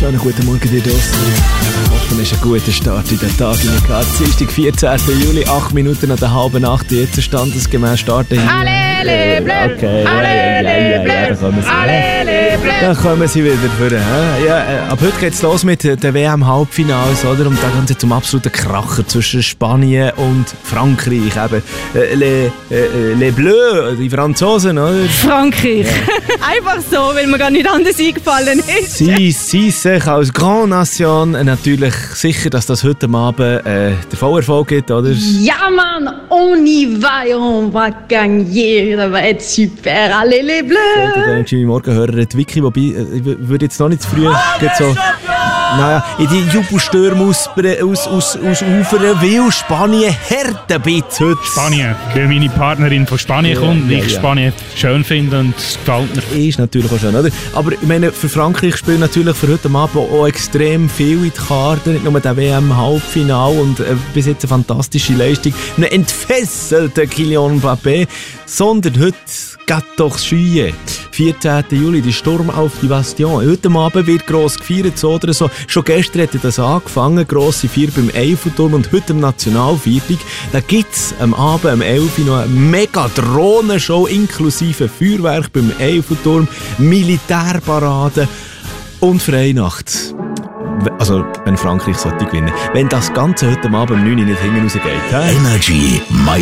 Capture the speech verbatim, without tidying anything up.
Schönen guten Morgen dir draussen. Hoffentlich ist ein guter Start in den Tag. Dienstag, vierzehnten Juli, acht Minuten nach der halben Nacht. Jetzt standesgemäß starten. Allez, bleu! Okay, Allez, ja, ja, ja, ja, da kommen sie. Allez, bleu! Dann kommen sie wieder vor. Ja, äh, ab heute geht's los mit den W M-Halbfinals, oder? Und da gehen sie zum absoluten Kracher zwischen Spanien und Frankreich. Eben, äh, les, äh, les Bleus, die Franzosen, oder? Frankreich. Ja. Einfach so, weil mir gar nicht anders eingefallen ist. Sie, sie sich als Grand Nation natürlich sicher, dass das heute Abend äh, der Vollerfolg gibt, oder? Ja, Mann, on y va et on va gagner. Das va être super. Allez, les Bleus! Der Jimmy Morgenhörer hat Vicky, wobei, ich würde jetzt noch nicht zu früh so, naja, in die Jubelstürme aus, aus, aus, ausufern, weil Spanien hart ein bisschen heute. Spanien, weil meine Partnerin von Spanien ja, kommt, ja, ich ja. Spanien schön finde und es gefällt mir. Ist natürlich auch schön, oder? Aber ich meine, für Frankreich spielt natürlich für heute Abend auch extrem viel in die Karte, nicht nur der W M-Halbfinale und äh, bis jetzt eine fantastische Leistung, einen entfesselten Kylian Mbappé, sondern heute geht doch Schüie. vierzehnten Juli, der Sturm auf die Bastion. Heute Abend wird gross gefeiert, so oder so. Schon gestern hat das angefangen, grosse Feier beim Eiffelturm und heute am Nationalviertel. Da gibt es am Abend, am elf Uhr, noch eine mega Drohnenshow inklusive Feuerwerk beim Eiffelturm, Militärparade und Freinacht. Also, wenn Frankreich sollte gewinnen. Wenn das Ganze heute Abend um neun Uhr nicht hinten rausgeht. Energy,